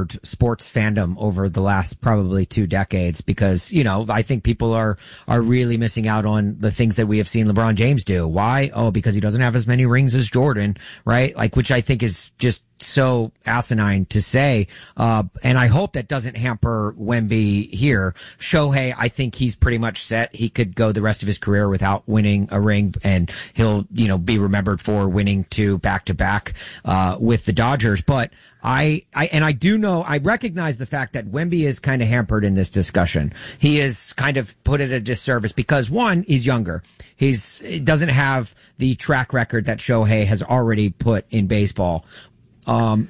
hampered sports fandom over the last probably 2 decades because, I think people are really missing out on the things that we have seen LeBron James do. Why? Oh, because he doesn't have as many rings as Jordan, right? Like, which I think is just so asinine to say. And I hope that doesn't hamper Wemby here. Shohei, I think he's pretty much set. He could go the rest of his career without winning a ring, and he'll, be remembered for winning 2 back-to-back, with the Dodgers. But I recognize the fact that Wemby is kind of hampered in this discussion. He is kind of put at a disservice because, one, he's younger. He doesn't have the track record that Shohei has already put in baseball. And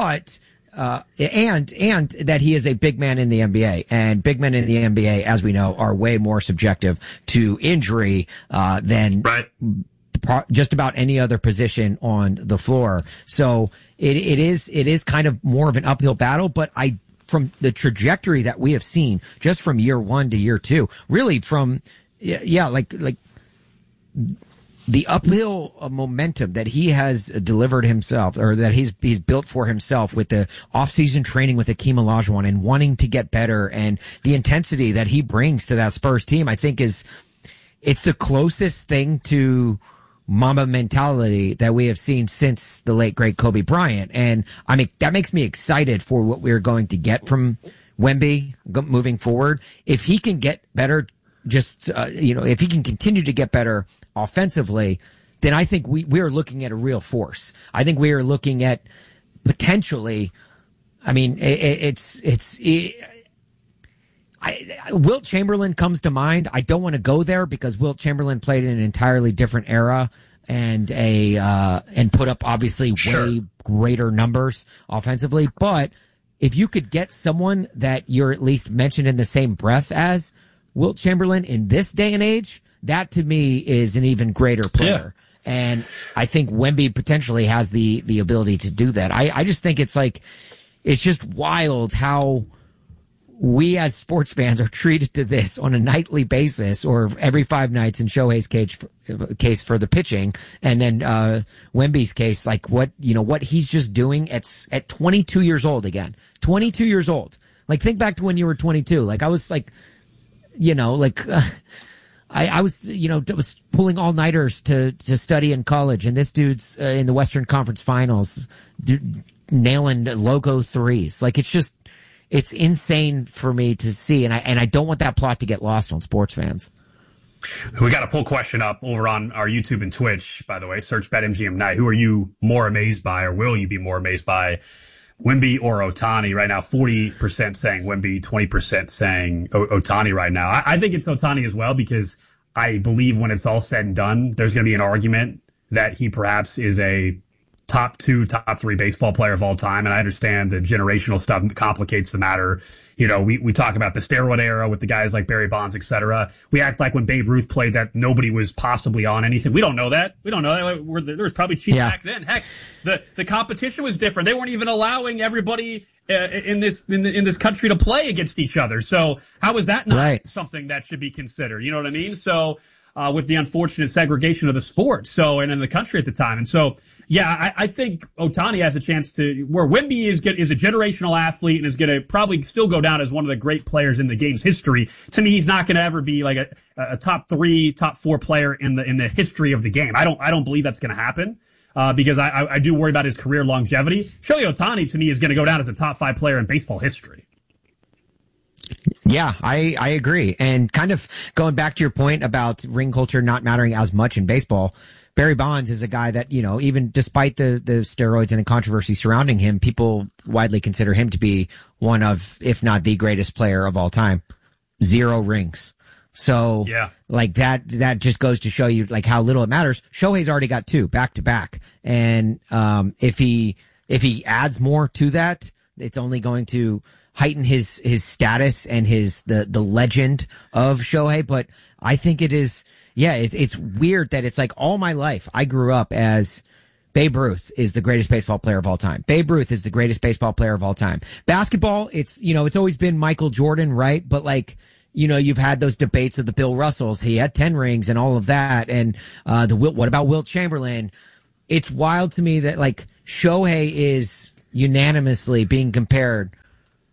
that he is a big man in the NBA, and big men in the NBA, as we know, are way more subjective to injury, than just about any other position on the floor. So it is kind of more of an uphill battle, but from the trajectory that we have seen just from year 1 to year 2, really from, like the uphill momentum that he has delivered himself, or that he's built for himself with the off-season training with Hakeem Olajuwon and wanting to get better, and the intensity that he brings to that Spurs team, I think it's the closest thing to Mamba mentality that we have seen since the late great Kobe Bryant. And I mean, that makes me excited for what we're going to get from Wemby moving forward. If he can get better, if he can continue to get better offensively, then I think we are looking at a real force. I think we are looking at potentially, I mean, Wilt Chamberlain comes to mind. I don't want to go there because Wilt Chamberlain played in an entirely different era and put up obviously way greater numbers offensively. But if you could get someone that you're at least mentioned in the same breath as Wilt Chamberlain in this day and age, that to me is an even greater player. Yeah. And I think Wemby potentially has the ability to do that. I just think it's just wild how we as sports fans are treated to this on a nightly basis, or every 5 nights in Shohei's case for the pitching, and then Wemby's case, like what he's just doing at 22 years old again. 22 years old. Like, think back to when you were 22. Like, I was like, I was pulling all-nighters to study in college, and this dude's in the Western Conference Finals nailing logo threes. Like, it's insane for me to see, and I don't want that plot to get lost on sports fans. We got a poll question up over on our YouTube and Twitch, by the way. Search BetMGM Night. Who are you more amazed by, or will you be more amazed by, Wemby or Ohtani? Right now, 40% saying Wemby, 20% saying Ohtani right now. I think it's Ohtani as well, because I believe when it's all said and done, there's going to be an argument that he perhaps is a top 2, top 3 baseball player of all time. And I understand the generational stuff complicates the matter. We talk about the steroid era with the guys like Barry Bonds, et cetera. We act like when Babe Ruth played that nobody was possibly on anything. We don't know that. There was probably cheap back then. Heck, the competition was different. They weren't even allowing everybody in this country to play against each other. So how is that not something that should be considered? You know what I mean? So with the unfortunate segregation of the sport, and in the country at the time, and so. Yeah, I think Ohtani has a chance to, where Wemby is a generational athlete and is going to probably still go down as one of the great players in the game's history. To me, he's not going to ever be like a top 3, top 4 player in the history of the game. I don't believe that's going to happen, because I do worry about his career longevity. Shohei Ohtani, to me, is going to go down as a top 5 player in baseball history. Yeah, I agree. And kind of going back to your point about ring culture not mattering as much in baseball, Barry Bonds is a guy that, even despite the steroids and the controversy surrounding him, people widely consider him to be one of, if not the greatest player of all time. 0 rings. So, like that just goes to show you like how little it matters. Shohei's already got 2 back to back. And, if he adds more to that, it's only going to heighten his status and the legend of Shohei. But I think it is, it's weird that it's like all my life I grew up as Babe Ruth is the greatest baseball player of all time. Babe Ruth is the greatest baseball player of all time. Basketball, it's always been Michael Jordan, right? But like, you've had those debates of the Bill Russells. He had 10 rings and all of that. And, what about Wilt Chamberlain? It's wild to me that like Shohei is unanimously being compared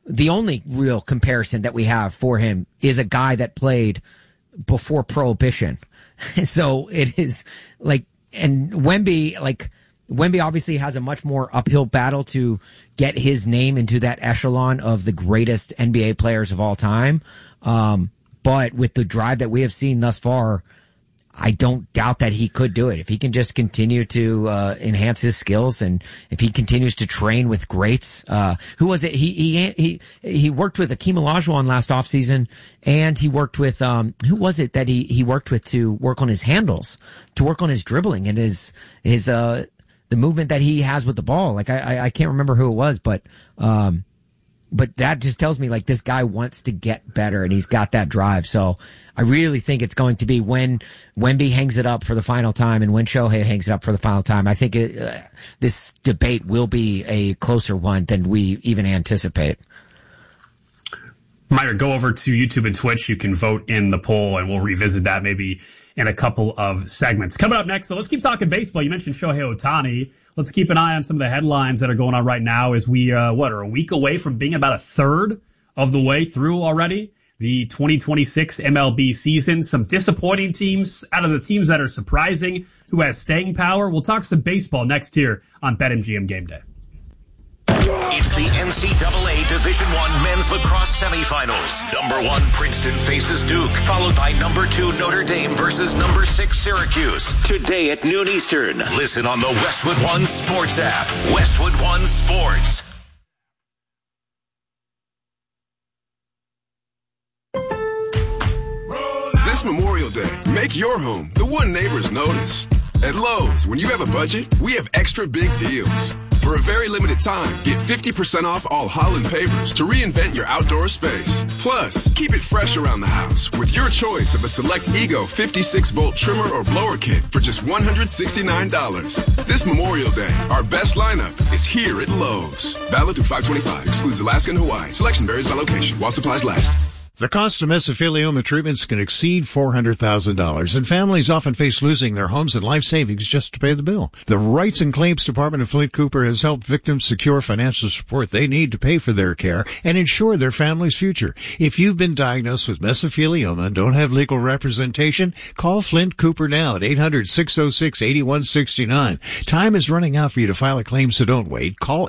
the only real comparison that we have for him is a guy that played before Prohibition. So it is like, and Wemby obviously has a much more uphill battle to get his name into that echelon of the greatest NBA players of all time. But with the drive that we have seen thus far, I don't doubt that he could do it. If he can just continue to enhance his skills, and if he continues to train with greats. Who was it? He worked with Akeem Olajuwon last offseason, and he worked with who was it that he worked with to work on his handles, to work on his dribbling and his the movement that he has with the ball. Like I can't remember who it was, but that just tells me like this guy wants to get better and he's got that drive. So I really think it's going to be when Wemby hangs it up for the final time and when Shohei hangs it up for the final time. I think this debate will be a closer one than we even anticipate. Reminder, go over to YouTube and Twitch. You can vote in the poll, and we'll revisit that maybe in a couple of segments. Coming up next, so let's keep talking baseball. You mentioned Shohei Ohtani. Let's keep an eye on some of the headlines that are going on right now as we, are a week away from being about a third of the way through already the 2026 MLB season. Some disappointing teams out of the teams that are surprising, who has staying power. We'll talk some baseball next here on BetMGM Game Day. It's the NCAA Division I men's lacrosse semifinals. Number 1 Princeton faces Duke, followed by number 2 Notre Dame versus number 6 Syracuse. Today at noon Eastern. Listen on the Westwood One Sports app. Westwood One Sports. This Memorial Day, make your home the one neighbors notice. At Lowe's, when you have a budget, we have extra big deals. For a very limited time, get 50% off all Holland pavers to reinvent your outdoor space. Plus, keep it fresh around the house with your choice of a select Ego 56-volt trimmer or blower kit for just $169. This Memorial Day, our best lineup is here at Lowe's. Valid through 5/25. Excludes Alaska and Hawaii. Selection varies by location while supplies last. The cost of mesothelioma treatments can exceed $400,000, and families often face losing their homes and life savings just to pay the bill. The Rights and Claims Department of Flint Cooper has helped victims secure financial support they need to pay for their care and ensure their family's future. If you've been diagnosed with mesothelioma and don't have legal representation, call Flint Cooper now at 800-606-8169. Time is running out for you to file a claim, so don't wait. Call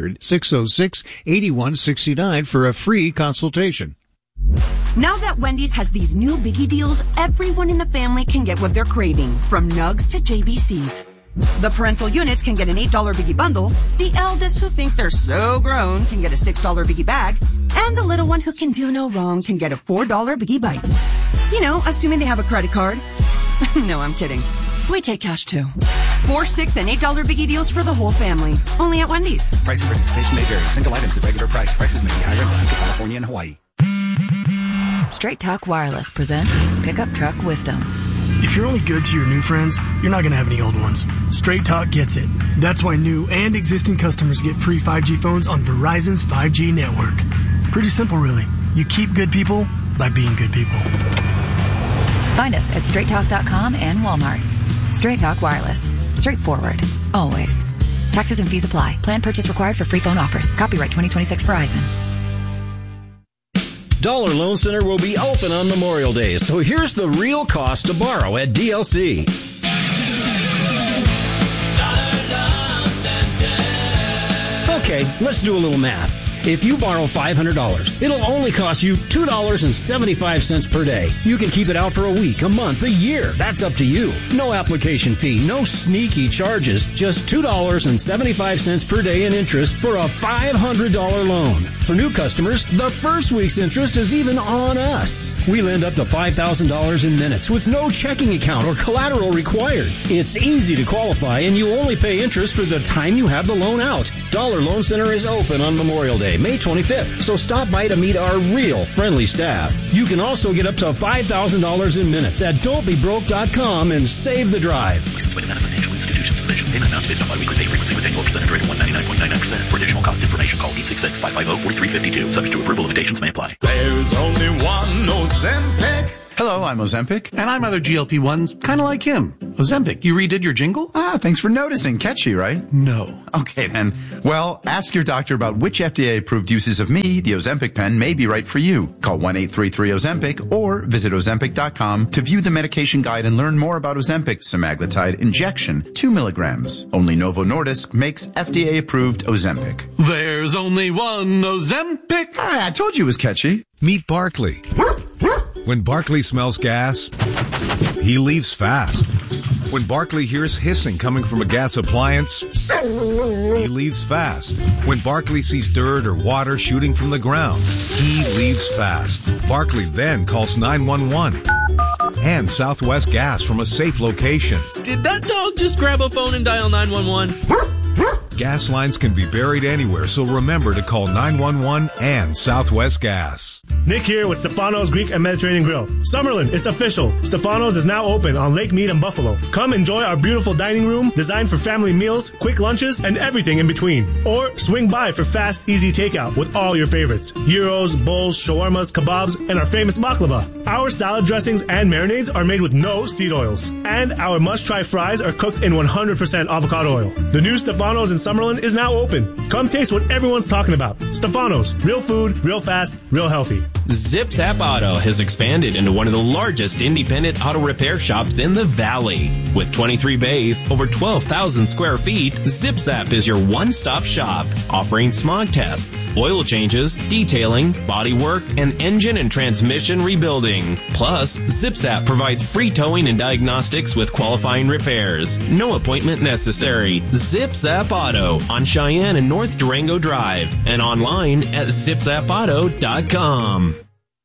800-606-8169 for a free consultation. Now that Wendy's has these new biggie deals, everyone in the family can get what they're craving, from nugs to JBCs. The parental units can get an $8 biggie bundle, the eldest who think they're so grown can get a $6 biggie bag, and the little one who can do no wrong can get a $4 biggie bites. You know, assuming they have a credit card. No, I'm kidding. We take cash too. 4, 6, and $8 biggie deals for the whole family. Only at Wendy's. Price of participation may vary. Single items at regular price. Prices may be higher in Alaska, California, and Hawaii. Straight Talk Wireless presents Pickup Truck Wisdom. If you're only good to your new friends, you're not going to have any old ones. Straight Talk gets it. That's why new and existing customers get free 5G phones on Verizon's 5G network. Pretty simple, really. You keep good people by being good people. Find us at straighttalk.com and Walmart. Straight Talk Wireless. Straightforward. Always. Taxes and fees apply. Plan purchase required for free phone offers. Copyright 2026 Verizon. Dollar Loan Center will be open on Memorial Day, so here's the real cost to borrow at DLC. Okay, let's do a little math. If you borrow $500, it'll only cost you $2.75 per day. You can keep it out for a week, a month, a year. That's up to you. No application fee, no sneaky charges, just $2.75 per day in interest for a $500 loan. For new customers, the first week's interest is even on us. We lend up to $5,000 in minutes with no checking account or collateral required. It's easy to qualify, and you only pay interest for the time you have the loan out. Dollar Loan Center is open on Memorial Day, May 25th, so stop by to meet our real friendly staff. You can also get up to $5,000 in minutes at don'tbebroke.com and save the drive. Licensed by the Nevada Financial Institutions Division. Payment amounts based on biweekly pay frequency with annual percentage rate of 199.99%. For additional cost information, call 866-550-4352. Subject to approval, limitations may apply. There's only one Ozempic Hello, I'm Ozempic. And I'm other GLP-1s, kind of like him. Ozempic, you redid your jingle? Thanks for noticing. Catchy, right? No. Okay, then. Well, ask your doctor about which FDA-approved uses of me, the Ozempic pen, may be right for you. Call 1-833-OZEMPIC or visit Ozempic.com to view the medication guide and learn more about Ozempic semaglutide injection, 2 milligrams. Only Novo Nordisk makes FDA-approved Ozempic. There's only one Ozempic. I told you it was catchy. Meet Barkley. When Barkley smells gas, he leaves fast. When Barkley hears hissing coming from a gas appliance, he leaves fast. When Barkley sees dirt or water shooting from the ground, he leaves fast. Barkley then calls 911 and Southwest Gas from a safe location. Did that dog just grab a phone and dial 911? Gas lines can be buried anywhere, so remember to call 911 and Southwest Gas. Nick here with Stefano's Greek and Mediterranean Grill. Summerlin, it's official. Stefano's is now open on Lake Mead and Buffalo. Come enjoy our beautiful dining room designed for family meals, quick lunches, and everything in between. Or swing by for fast, easy takeout with all your favorites. Gyros, bowls, shawarmas, kebabs, and our famous baklava. Our salad dressings and marinades are made with no seed oils. And our must-try fries are cooked in 100% avocado oil. The new Stefano's in Summerlin is now open. Come taste what everyone's talking about. Stefano's. Real food, real fast, real healthy. Zip Zap Auto has expanded into one of the largest independent auto repair shops in the Valley. With 23 bays, over 12,000 square feet, Zip Zap is your one-stop shop, offering smog tests, oil changes, detailing, body work, and engine and transmission rebuilding. Plus, Zip Zap provides free towing and diagnostics with qualifying repairs. No appointment necessary. Zip Zap Auto on Cheyenne and North Durango Drive and online at zipzapauto.com.